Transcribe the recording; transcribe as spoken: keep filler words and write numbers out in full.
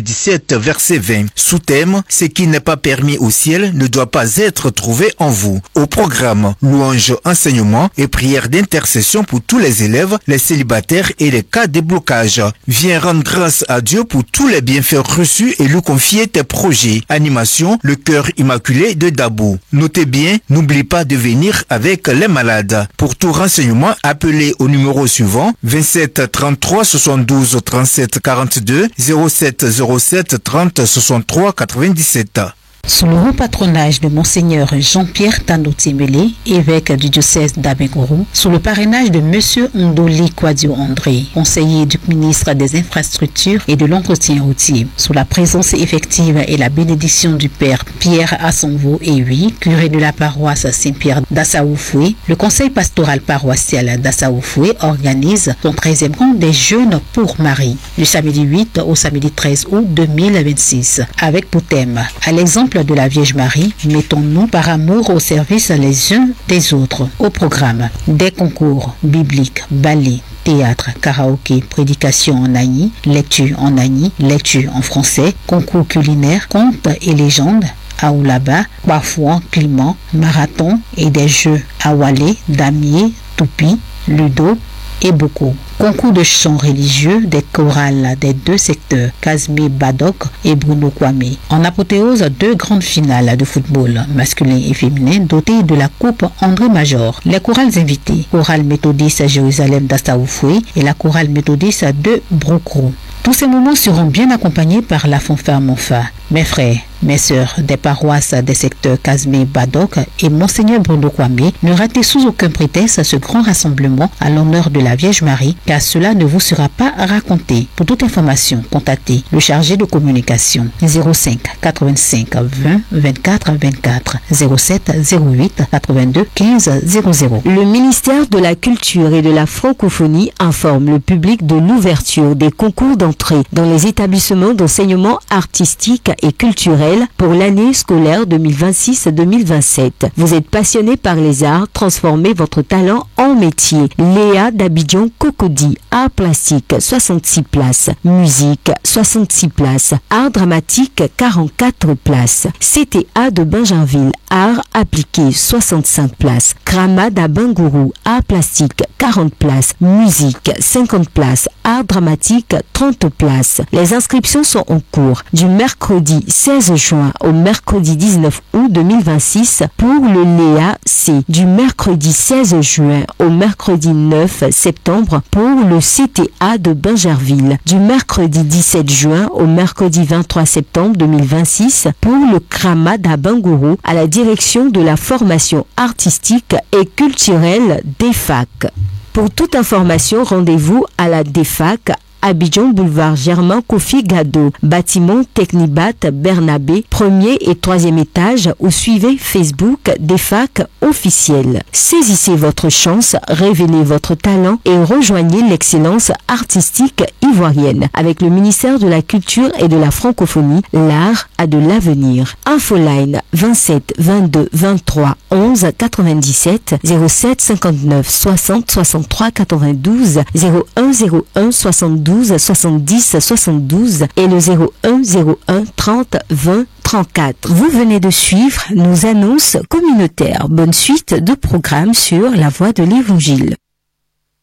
dix-sept, verset vingt. Sous-thème, ce qui n'est pas permis au ciel ne doit pas être trouvé en vous. Au programme, louange, enseignement et prière d'intercession pour tous les élèves, les célibataires et les cas de blocage. Viens rendre grâce à Dieu pour tous les bienfaits reçus et lui confier tes projets. Animation, le cœur immaculé de Dabo. Notez bien, n'oublie pas de venir avec les malades. Pour tout renseignement, appelez au numéro suivant vingt-sept trente-trois soixante-douze trente-sept quarante-deux zéro sept zéro sept trente soixante-trois quatre-vingt-dix-sept. Sous le haut patronage de Monseigneur Jean-Pierre Tando-Timbélé, évêque du diocèse d'Abengourou, sous le parrainage de Monsieur Ndoli Kwadio André, conseiller du ministre des Infrastructures et de l'Entretien routier, sous la présence effective et la bénédiction du Père Pierre Assonvo Ewi, curé de la paroisse Saint-Pierre d'Assaoufoué, le conseil pastoral paroissial d'Assaoufoué organise son treizième camp des jeunes pour Marie, du samedi huit au samedi treize août deux mille vingt-six, avec pour thème, à l'exemple de la Vierge Marie, mettons-nous par amour au service les uns des autres. Au programme, des concours bibliques, ballet, théâtre, karaoké, prédication en agni, lecture en agni, lecture en français, concours culinaire, contes et légendes, Aoulaba, Bafouan, Clément, marathon et des jeux Awalé, Damier, Toupi, Ludo et beaucoup. Concours de chants religieux des chorales des deux secteurs, Kazmi Badok et Bruno Kwame. En apothéose, deux grandes finales de football masculin et féminin dotées de la coupe André Major. Les chorales invitées, chorale méthodiste Jérusalem d'Assaoufoué et la chorale méthodiste de Brocrou. Tous ces moments seront bien accompagnés par la fanfare Monfa. Mes frères, mes sœurs des paroisses des secteurs Kazmi Badok et Monseigneur Bruno Kwame, ne ratez sous aucun prétexte ce grand rassemblement à l'honneur de la Vierge Marie, car cela ne vous sera pas raconté. Pour toute information, contactez le chargé de communication zéro cinq quatre-vingt-cinq vingt vingt-quatre vingt-quatre zéro sept zéro huit quatre-vingt-deux quinze zéro zéro. Le ministère de la Culture et de la Francophonie informe le public de l'ouverture des concours d'entrée dans les établissements d'enseignement artistique et culturel pour l'année scolaire deux mille vingt-six deux mille vingt-sept. Vous êtes passionné par les arts, transformez votre talent en métier. Léa d'Abidjan Cocody, art plastique soixante-six places, musique soixante-six places, art dramatique quarante-quatre places, C T A de Benjainville, art appliqué soixante-cinq places, Krama d'Abengourou, art plastique quarante places, musique cinquante places, art dramatique trente places. Les inscriptions sont en cours du mercredi seize juin au mercredi dix-neuf août deux mille vingt-six pour le Léa C, du mercredi seize juin au mercredi neuf septembre pour le C T A de Benjerville, du mercredi dix-sept juin au mercredi vingt-trois septembre deux mille vingt-six pour le Krama d'Abengourou à la direction de la formation artistique et culturelle D E F A C. Pour toute information, rendez-vous à la D E F A C Abidjan boulevard Germain Kofi Gado, bâtiment Technibat Bernabé, premier et troisième étage, ou suivez Facebook D E F A C officiel. Saisissez votre chance, révélez votre talent et rejoignez l'excellence artistique ivoirienne. Avec le ministère de la Culture et de la Francophonie, l'art a de l'avenir. Infoline vingt-sept vingt-deux vingt-trois onze quatre-vingt-dix-sept zéro sept cinquante-neuf soixante soixante-trois quatre-vingt-douze zéro un zéro un soixante-douze soixante-dix soixante-douze et le zéro un zéro un trente vingt trente-quatre. Vous venez de suivre nos annonces communautaires. Bonne suite de programmes sur la voie de l'Évangile.